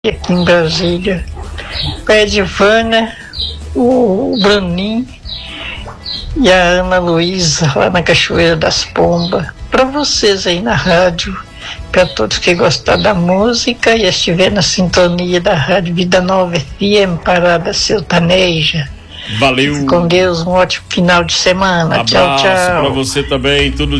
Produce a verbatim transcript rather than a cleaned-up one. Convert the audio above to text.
aqui em Brasília. A Edivana, o Bruninho e a Ana Luísa lá na Cachoeira das Pombas. Para vocês aí na rádio, para todos que gostam da música e estiver na sintonia da Rádio Vida Nova F M, Parada Sertaneja. Valeu. Com Deus, um ótimo final de semana. Abraço tchau, tchau. Para você também, tudo